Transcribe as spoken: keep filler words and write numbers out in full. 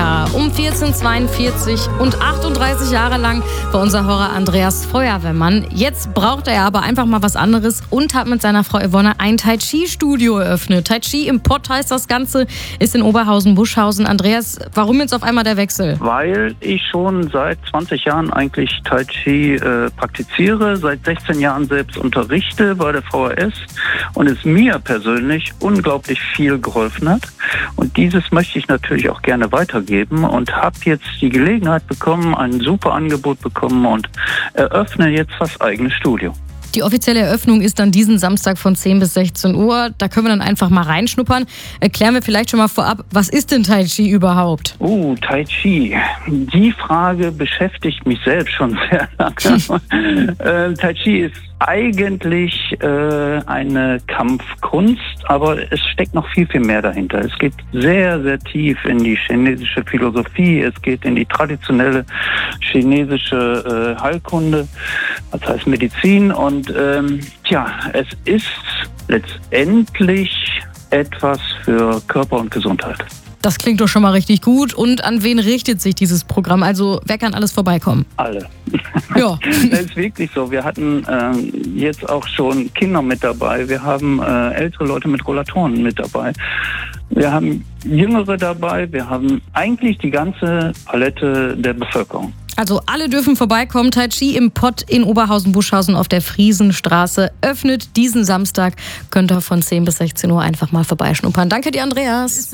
K. Um vierzehn Uhr zweiundvierzig und achtunddreißig Jahre lang war unser Horror Andreas Feuerwehrmann. Jetzt braucht er aber einfach mal was anderes und hat mit seiner Frau Yvonne ein Tai Chi Studio eröffnet. Tai Chi im Pott heißt das Ganze, ist in Oberhausen-Buschhausen. Andreas, warum jetzt auf einmal der Wechsel? Weil ich schon seit zwanzig Jahren eigentlich Tai Chi äh, praktiziere, seit sechzehn Jahren selbst unterrichte bei der V H S und es mir persönlich unglaublich viel geholfen hat. Und dieses möchte ich natürlich auch gerne weitergeben und habe jetzt die Gelegenheit bekommen, ein super Angebot bekommen und eröffne jetzt das eigene Studio. Die offizielle Eröffnung ist dann diesen Samstag von zehn bis sechzehn Uhr. Da können wir dann einfach mal reinschnuppern. Erklären wir vielleicht schon mal vorab, was ist denn Tai Chi überhaupt? Oh, Tai Chi. Die Frage beschäftigt mich selbst schon sehr lange. äh, Tai Chi ist eigentlich äh, eine Kampfkunst, aber es steckt noch viel, viel mehr dahinter. Es geht sehr, sehr tief in die chinesische Philosophie, es geht in die traditionelle chinesische äh, Heilkunde, das heißt Medizin. Und ähm, tja, es ist letztendlich etwas für Körper und Gesundheit. Das klingt doch schon mal richtig gut. Und an wen richtet sich dieses Programm? Also wer kann alles vorbeikommen? Alle. Ja. Das ist wirklich so. Wir hatten äh, jetzt auch schon Kinder mit dabei. Wir haben äh, ältere Leute mit Rollatoren mit dabei. Wir haben Jüngere dabei. Wir haben eigentlich die ganze Palette der Bevölkerung. Also alle dürfen vorbeikommen. Tai Chi im Pott in Oberhausen-Buschhausen auf der Friesenstraße öffnet diesen Samstag. Könnt ihr von zehn bis sechzehn Uhr einfach mal vorbeischnuppern. Danke dir, Andreas.